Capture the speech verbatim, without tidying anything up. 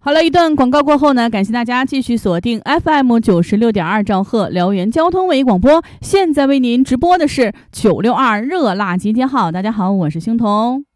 好了，一段广告过后呢，感谢大家继续锁定 F M 九十六点二兆赫辽源交通唯一广播。现在为您直播的是九六二热辣集结号。大家好，我是星彤。